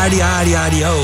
Adio.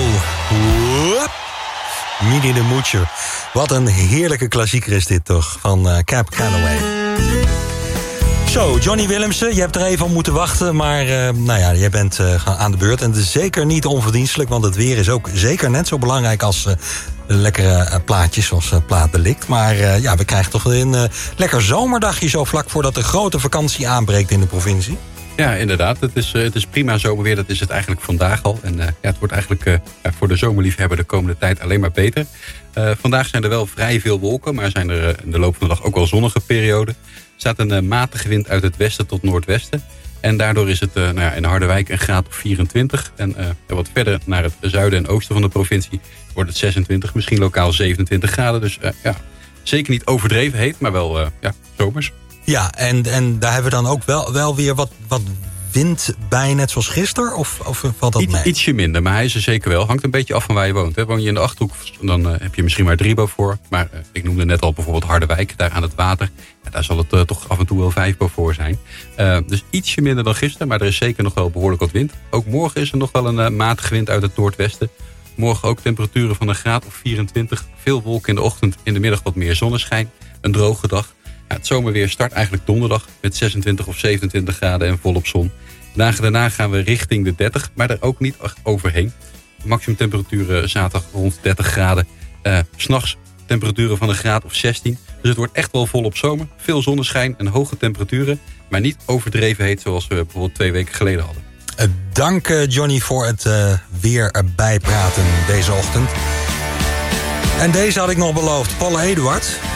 Mini de Moocher. Wat een heerlijke klassieker is dit toch, van Cab Calloway. Zo, Johnny Willemsen, je hebt er even op moeten wachten, maar jij bent aan de beurt. En het is zeker niet onverdienstelijk, want het weer is ook zeker net zo belangrijk als lekkere plaatjes zoals Plaat Delict. Maar we krijgen toch een lekker zomerdagje zo vlak voordat de grote vakantie aanbreekt in de provincie. Ja, inderdaad. Het is prima zomerweer. Dat is het eigenlijk vandaag al. En het wordt eigenlijk voor de zomerliefhebber de komende tijd alleen maar beter. Vandaag zijn er wel vrij veel wolken, maar zijn er in de loop van de dag ook wel zonnige perioden. Er staat een matige wind uit het westen tot noordwesten. En daardoor is het in Harderwijk een graad of 24. En wat verder naar het zuiden en oosten van de provincie wordt het 26, misschien lokaal 27 graden. Dus zeker niet overdreven heet, maar wel zomers. Ja, en daar hebben we dan ook wel weer wat wind bij, net zoals gisteren? Of valt dat mee? Ietsje minder, maar hij is er zeker wel. Hangt een beetje af van waar je woont. Hè. Woon je in de Achterhoek, dan heb je misschien maar 3 voor. Maar ik noemde net al bijvoorbeeld Harderwijk, daar aan het water. Ja, daar zal het toch af en toe wel 5 voor zijn. Dus ietsje minder dan gisteren, maar er is zeker nog wel behoorlijk wat wind. Ook morgen is er nog wel een matige wind uit het noordwesten. Morgen ook temperaturen van een graad of 24. Veel wolken in de ochtend, in de middag wat meer zonneschijn. Een droge dag. Het zomerweer start eigenlijk donderdag met 26 of 27 graden en volop zon. Dagen daarna gaan we richting de 30, maar daar ook niet overheen. Maximum temperaturen zaterdag rond 30 graden. 's Nachts temperaturen van een graad of 16. Dus het wordt echt wel volop zomer. Veel zonneschijn en hoge temperaturen. Maar niet overdreven heet zoals we bijvoorbeeld 2 weken geleden hadden. Dank Johnny voor het weer bijpraten deze ochtend. En deze had ik nog beloofd. Paula Eduard.